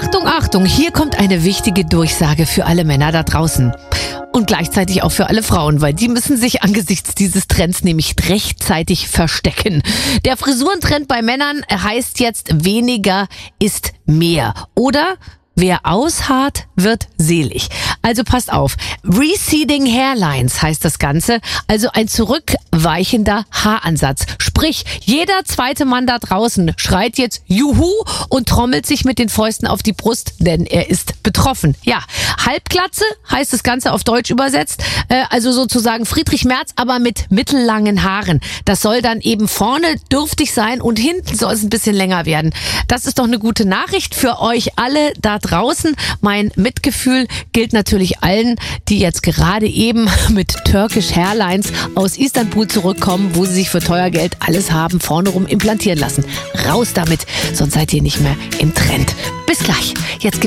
Achtung, Achtung, hier kommt eine wichtige Durchsage für alle Männer da draußen. Und gleichzeitig auch für alle Frauen, weil die müssen sich angesichts dieses Trends nämlich rechtzeitig verstecken. Der Frisurentrend bei Männern heißt jetzt weniger ist mehr. Oder wer ausharrt, wird selig. Also passt auf. Receding Hairlines heißt das Ganze. Also ein zurückweichender Haaransatz. Sprich, jeder zweite Mann da draußen schreit jetzt Juhu und trommelt sich mit den Fäusten auf die Brust, denn er ist betroffen. Ja, Halbglatze heißt das Ganze auf Deutsch übersetzt. Also sozusagen Friedrich Merz, aber mit mittellangen Haaren. Das soll dann eben vorne dürftig sein und hinten soll es ein bisschen länger werden. Das ist doch eine gute Nachricht für euch alle da draußen. Mein Mitgefühl gilt natürlich allen, die jetzt gerade eben mit Turkish Hairlines aus Istanbul zurückkommen, wo sie sich für teuer Geld alles haben vorne rum implantieren lassen. Raus damit, sonst seid ihr nicht mehr im Trend. Bis gleich. Jetzt gibt's